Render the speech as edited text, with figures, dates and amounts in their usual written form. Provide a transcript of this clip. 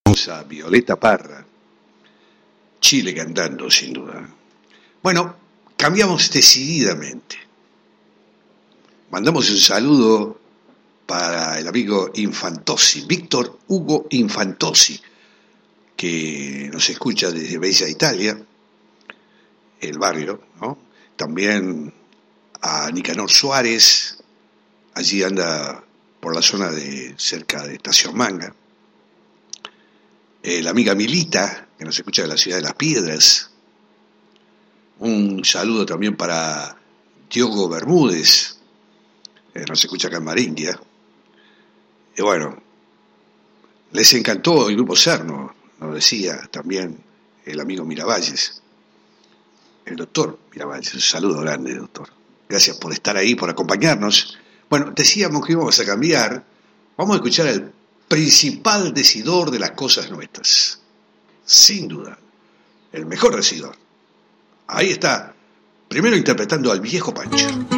A Violeta Parra, Chile cantando, sin duda. Bueno, cambiamos decididamente. Mandamos un saludo para el amigo Infantosi, Víctor Hugo Infantosi, que nos escucha desde Bella Italia, el barrio, ¿no? También a Nicanor Suárez, allí anda por la zona de cerca de Estación Manga. La amiga Milita, que nos escucha de la ciudad de Las Piedras. Un saludo también para Diogo Bermúdez, nos escucha acá en Marindia. Y bueno, les encantó el grupo Cerno, nos decía también el amigo Miravalles, el doctor Miravalles. Un saludo grande, doctor. Gracias por estar ahí, por acompañarnos. Bueno, decíamos que íbamos a cambiar. Vamos a escuchar al principal decidor de las cosas nuestras. Sin duda, el mejor decidor. Ahí está, primero interpretando al viejo Pancho.